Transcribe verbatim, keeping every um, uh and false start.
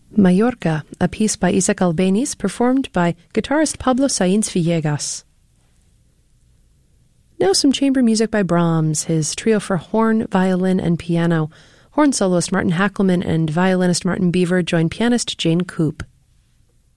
Mallorca, a piece by Isaac Albéniz, performed by guitarist Pablo Sáenz Villegas. Now some chamber music by Brahms, his trio for horn, violin, and piano. Horn soloist Martin Hackelmann and violinist Martin Beaver join pianist Jane Coop.